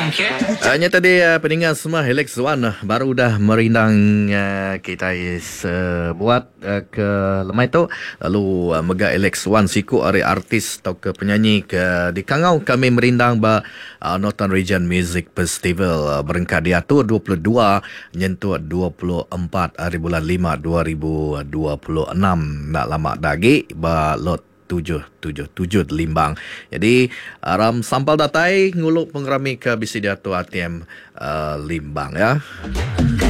Hanya tadi pendengar semua Alex One baru dah merindang kita buat ke lemai tu lalu mega Alex One siku ari artis atau ke penyanyi ke di Kangau kami merindang ba Northern Region Music Festival berengkat diatur 22 nyentuh 24 hari bulan 5 2026 nak lama lagi ba lot 777 Limbang. Jadi aram sampal datai nguluk pengerami ke bisi diatu ATM Limbang ya.